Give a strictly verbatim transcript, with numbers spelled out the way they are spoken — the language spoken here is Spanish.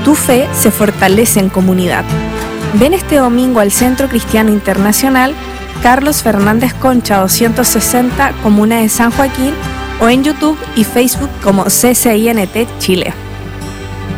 tu fe se fortalece en comunidad. Ven este domingo al Centro Cristiano Internacional Carlos Fernández Concha doscientos sesenta, Comuna de San Joaquín, o en YouTube y Facebook como C C I N T Chile.